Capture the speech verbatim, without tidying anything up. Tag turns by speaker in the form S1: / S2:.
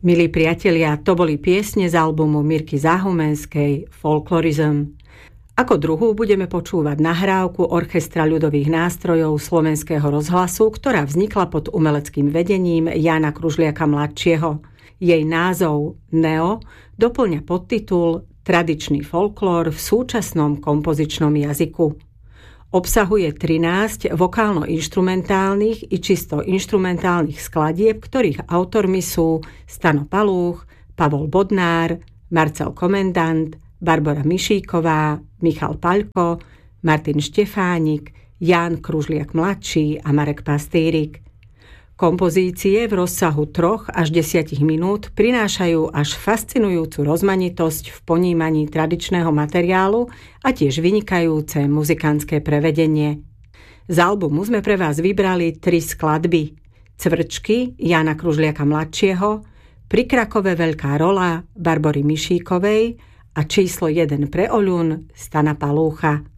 S1: Milí priatelia, to boli piesne z albumu Mirky Záhumenskej Folklorizm. Ako druhú budeme počúvať nahrávku Orchestra ľudových nástrojov Slovenského rozhlasu, ktorá vznikla pod umeleckým vedením Jána Kružliaka mladšieho. Jej názov Neo doplňa podtitul Tradičný folklór v súčasnom kompozičnom jazyku. Obsahuje trinásť vokálno-inštrumentálnych i čisto inštrumentálnych skladieb, ktorých autormi sú Stano Palúch, Pavol Bodnár, Marcel Komendant, Barbora Mišíková, Michal Paľko, Martin Štefánik, Ján Kružliak mladší a Marek Pastýrik. Kompozície v rozsahu troch až desiatich minút prinášajú až fascinujúcu rozmanitosť v ponímaní tradičného materiálu a tiež vynikajúce muzikantské prevedenie. Z albumu sme pre vás vybrali tri skladby. Cvrčky Jána Kružliaka mladšieho, Pri Krakove veľká rola Barbory Mišíkovej a číslo jeden pre Oľun Stana Palúcha.